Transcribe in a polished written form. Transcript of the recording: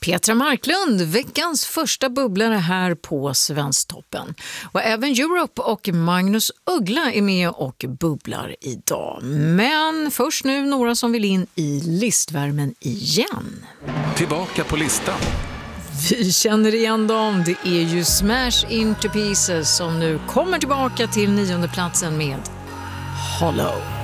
Petra Marklund, veckans första bubblare här på Svensktoppen. Och även Europe och Magnus Uggla är med och bubblar idag. Men först nu några som vill in i listvärmen igen. Tillbaka på listan. Vi känner igen dem, det är ju Smash Into Pieces som nu kommer tillbaka till 9:e platsen med Hollow.